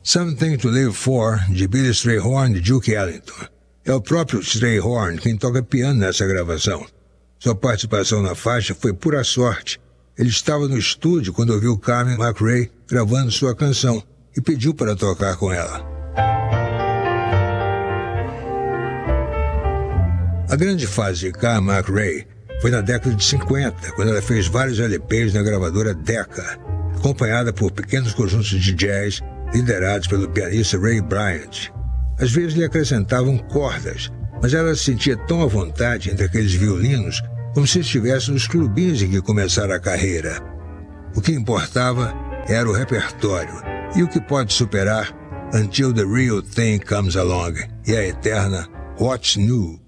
Something to Live For, de Billy Strayhorn e Duke Ellington. É o próprio Strayhorn quem toca piano nessa gravação. Sua participação na faixa foi pura sorte. Ele estava no estúdio quando ouviu Carmen McRae gravando sua canção e pediu para tocar com ela. A grande fase de Carmen McRae foi na década de 50, quando ela fez vários LPs na gravadora Decca, acompanhada por pequenos conjuntos de jazz liderados pelo pianista Ray Bryant. Às vezes lhe acrescentavam cordas, mas ela se sentia tão à vontade entre aqueles violinos como se estivesse nos clubinhos em que começara a carreira. O que importava era o repertório e o que pode superar Until the Real Thing Comes Along e a eterna What's New.